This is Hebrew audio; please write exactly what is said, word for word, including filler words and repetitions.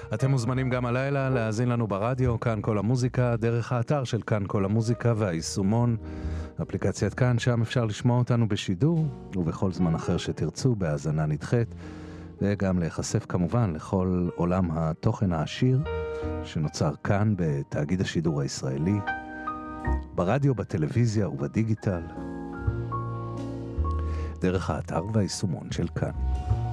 אתם מוזמנים גם הלילה להאזין לנו ברדיו, כאן כל המוזיקה, דרך האתר של כאן כל המוזיקה והיישומון, אפליקציית כאן, שם אפשר לשמוע אותנו בשידור, ובכל זמן אחר שתרצו, בהאזנה נדחית, וגם להיחשף כמובן לכל עולם התוכן העשיר, שנוצר כאן בתאגיד השידור הישראלי, ברדיו, בטלוויזיה ובדיגיטל, דרך האתר והיישומון של כאן.